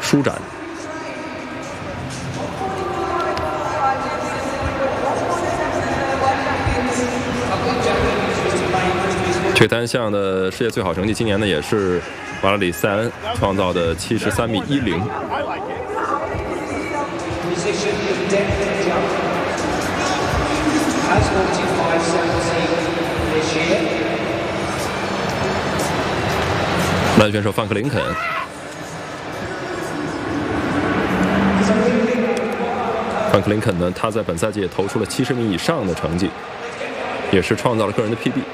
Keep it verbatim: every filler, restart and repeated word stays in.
舒展。这单项的世界最好成绩，今年呢也是瓦拉里塞恩创造的七十三米一零。男选手范克林肯，范克林肯呢，他在本赛季也投出了七十米以上的成绩，也是创造了个人的 P B。